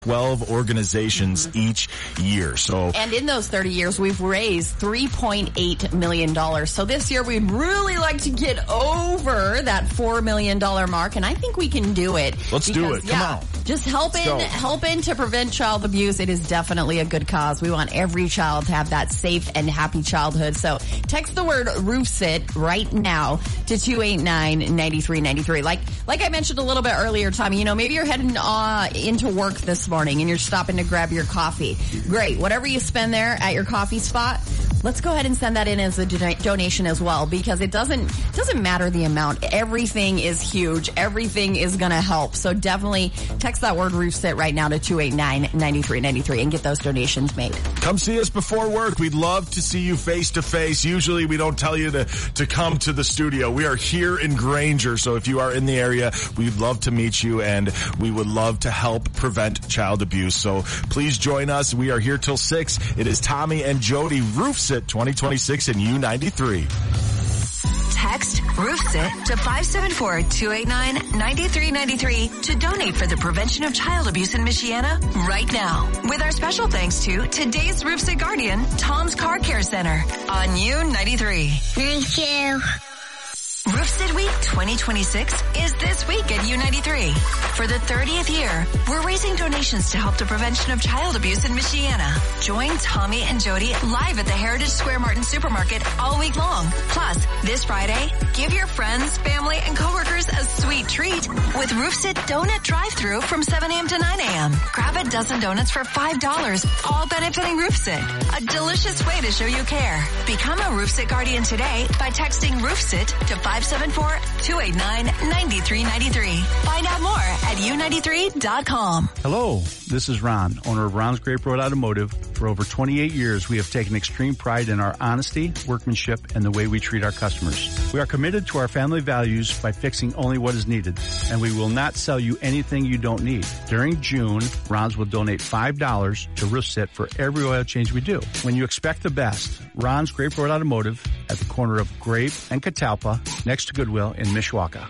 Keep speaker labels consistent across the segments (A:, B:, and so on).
A: 12 organizations each year.
B: And in those 30 years, we've raised $3.8 million. So this year, we'd really like to get over that $4 million mark, and I think we can do it.
A: Let's do it. Come on.
B: Just helping to prevent child abuse. It is definitely a good cause. We want every child to have that safe and happy childhood. So text the word RoofSit right now to 289-9393. Like I mentioned a little bit earlier, Tommy, maybe you're heading into work this morning and you're stopping to grab your coffee. Great. Whatever you spend there at your coffee spot, let's go ahead and send that in as a donation as well, because it doesn't matter the amount. Everything is huge. Everything is going to help. So definitely text that word RoofSit right now to 289-9393 and get those donations made.
A: Come see us before work. We'd love to see you face to face. Usually we don't tell you to come to the studio. We are here in Granger. So if you are in the area, we'd love to meet you, and we would love to help prevent child abuse. So please join us. We are here till 6. It is Tommy and Jody RoofSit 2026 in U93.
C: Text RoofSit to 574-289-9393 to donate for the prevention of child abuse in Michiana right now. With our special thanks to today's RoofSit guardian, Tom's Car Care Center on U93.
D: Thank you.
C: RoofSit Week 2026 is this week at U93. For the 30th year, we're raising donations to help the prevention of child abuse in Michiana. Join Tommy and Jody live at the Heritage Square Martin Supermarket all week long. Plus, this Friday, give your friends, family, and coworkers a sweet treat with RoofSit Donut Drive-Thru from 7 a.m. to 9 a.m. Grab a dozen donuts for $5, all benefiting RoofSit. A delicious way to show you care. Become a RoofSit guardian today by texting RoofSit to 574-289-9393. Find out more at u93.com.
E: Hello, this is Ron, owner of Ron's Grape Road Automotive. For over 28 years, we have taken extreme pride in our honesty, workmanship, and the way we treat our customers. We are committed to our family values by fixing only what is needed, and we will not sell you anything you don't need. During June, Ron's will donate $5 to RoofSit for every oil change we do. When you expect the best, Ron's Grape Road Automotive at the corner of Grape and Catalpa, next to Goodwill in Mishawaka.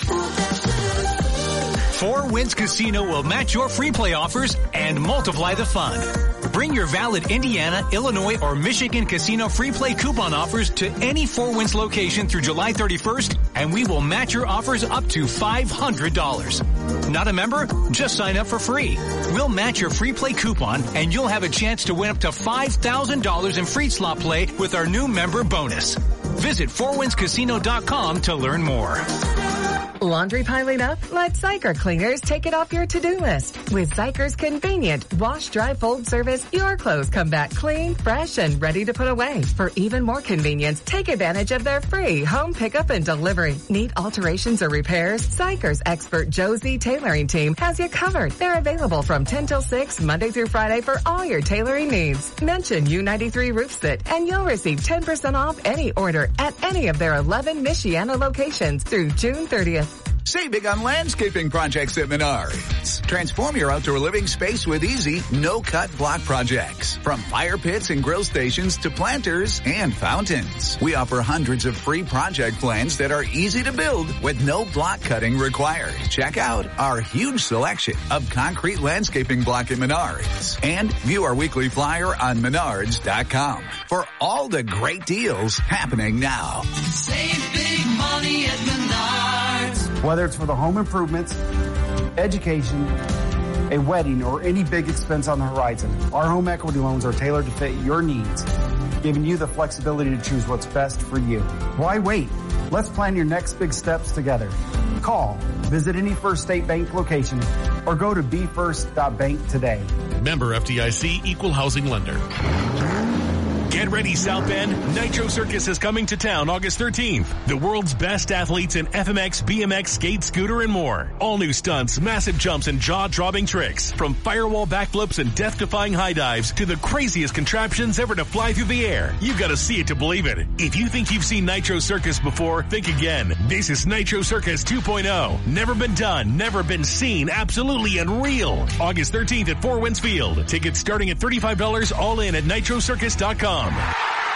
F: Four Winds Casino will match your free play offers and multiply the fun. Bring your valid Indiana, Illinois, or Michigan casino free play coupon offers to any Four Winds location through July 31st, and we will match your offers up to $500. Not a member? Just sign up for free. We'll match your free play coupon, and you'll have a chance to win up to $5,000 in free slot play with our new member bonus. Visit fourwindscasino.com to learn more.
G: Laundry piling up? Let Zyker Cleaners take it off your to-do list. With Zyker's convenient wash, dry, fold service, your clothes come back clean, fresh, and ready to put away. For even more convenience, take advantage of their free home pickup and delivery. Need alterations or repairs? Zyker's expert Josie tailoring team has you covered. They're available from 10 till 6, Monday through Friday for all your tailoring needs. Mention U93 RoofSit and you'll receive 10% off any order at any of their 11 Michiana locations through June 30th.
H: Save big on landscaping projects at Menards. Transform your outdoor living space with easy, no-cut block projects. From fire pits and grill stations to planters and fountains. We offer hundreds of free project plans that are easy to build with no block cutting required. Check out our huge selection of concrete landscaping block at Menards. And view our weekly flyer on Menards.com for all the great deals happening now.
I: Save big money at Menards.
J: Whether it's for the home improvements, education, a wedding, or any big expense on the horizon, our home equity loans are tailored to fit your needs, giving you the flexibility to choose what's best for you. Why wait? Let's plan your next big steps together. Call, visit any First State Bank location, or go to befirst.bank today.
K: Member FDIC, Equal Housing Lender. Get ready, South Bend. Nitro Circus is coming to town August 13th. The world's best athletes in FMX, BMX, skate, scooter, and more. All new stunts, massive jumps, and jaw-dropping tricks. From firewall backflips and death-defying high dives to the craziest contraptions ever to fly through the air. You gotta see it to believe it. If you think you've seen Nitro Circus before, think again. This is Nitro Circus 2.0. Never been done, never been seen, absolutely unreal. August 13th at Four Winds Field. Tickets starting at $35 all in at nitrocircus.com.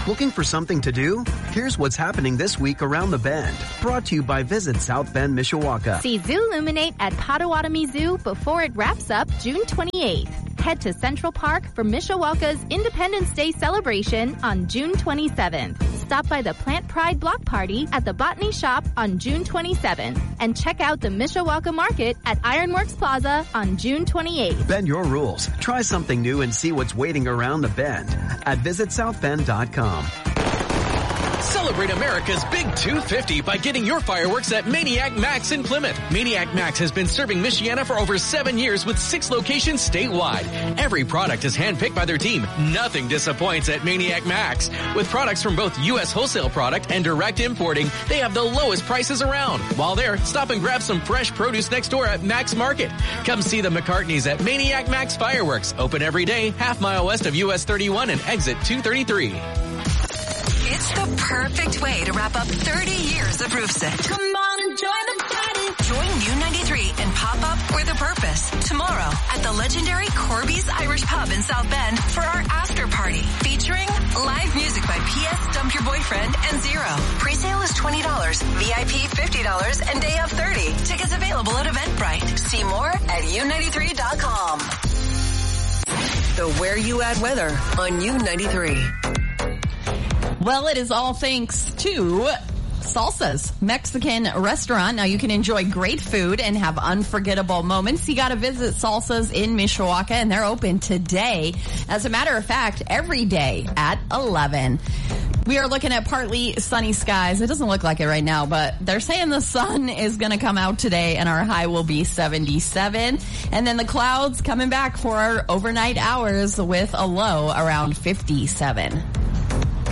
D: Looking for something to do? Here's what's happening this week around the Bend. Brought to you by Visit South Bend, Mishawaka.
L: See Zooluminate at Potawatomi Zoo before it wraps up June 28th. Head to Central Park for Mishawaka's Independence Day celebration on June 27th. Stop by the Plant Pride Block Party at the Botany Shop on June 27th. And check out the Mishawaka Market at Ironworks Plaza on June 28th.
D: Bend your rules. Try something new and see what's waiting around the Bend at visitsouthbend.com.
M: Celebrate America's Big 250 by getting your fireworks at Maniac Max in Plymouth. Maniac Max has been serving Michiana for over 7 years with 6 locations statewide. Every product is handpicked by their team. Nothing disappoints at Maniac Max. With products from both U.S. wholesale product and direct importing, they have the lowest prices around. While there, stop and grab some fresh produce next door at Max Market. Come see the McCartneys at Maniac Max Fireworks. Open every day, half-mile west of US 31 and exit 233.
C: It's the perfect way to wrap up 30 years of Roofsit. Come on and join the party. Join U93 and pop up with a purpose tomorrow at the legendary Corby's Irish Pub in South Bend for our after party featuring live music by P.S. Dump Your Boyfriend and Zero. Pre-sale is $20, VIP $50, and day of $30. Tickets available at Eventbrite. See more at U93.com. The Where You At weather on U93.
B: Well, it is all thanks to Salsa's Mexican restaurant. Now you can enjoy great food and have unforgettable moments. You got to visit Salsa's in Mishawaka, and they're open today. As a matter of fact, every day at 11. We are looking at partly sunny skies. It doesn't look like it right now, but they're saying the sun is going to come out today and our high will be 77. And then the clouds coming back for our overnight hours with a low around 57.